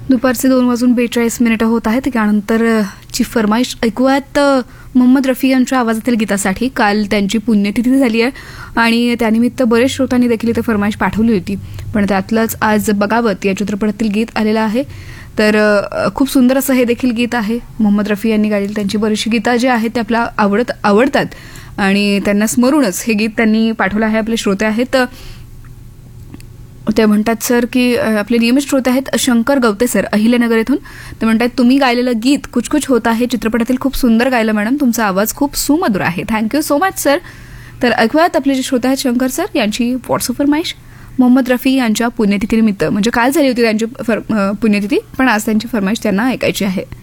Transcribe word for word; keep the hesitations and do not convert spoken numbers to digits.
दुपारचे दोन वाजून बेचाळीस मिनिटं होत आहेत. त्यानंतर ची फरमाईश ऐकूयात मोहम्मद रफी यांच्या आवाजातील गीतासाठी. काल त्यांची पुण्यतिथी झाली आहे आणि त्यानिमित्त बरेच श्रोतांनी देखील इथे फरमाईश पाठवली होती. पण त्यातलंच आज बगावत या चित्रपटातील गीत आलेलं आहे. तर खूप सुंदर असं हे देखील गीत आहे. मोहम्मद रफी यांनी गायलेली त्यांची बरीचशी गीतं जी आहेत ते आपल्याला आवडत आवडतात आणि त्यांना स्मरूनच हे गीत त्यांनी पाठवलं आहे. आपले श्रोते आहेत ते म्हणतात सर की आपले नियमित श्रोते आहेत शंकर गवते सर अहिल्यानगर येथून. ते म्हणतात तुम्ही गायलेलं गीत कुछ कुछ होता है चित्रपटातील खूप सुंदर गायलं मॅडम, तुमचा आवाज खूप सुमधुर आहे. Thank you so much sir. तर ऐकूयात आपले जे श्रोते आहेत शंकर सर यांची व्हॉट्सअप फरमाईश मोहम्मद रफी यांच्या पुण्यतिथीनिमित्त. म्हणजे काल झाली होती त्यांची फर पुण्यतिथी पण आज त्यांची फरमाईश त्यांना ऐकायची आहे.